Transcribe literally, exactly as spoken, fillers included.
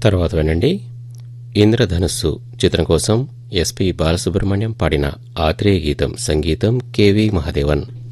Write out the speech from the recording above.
తర్వాత వినండి ఇంద్రధనుస్సు చిత్రం కోసం ఎస్పి బాలసుబ్రహ్మణ్యం పాడిన ఆత్రేయ గీతం, సంగీతం కెవి మహాదేవన్.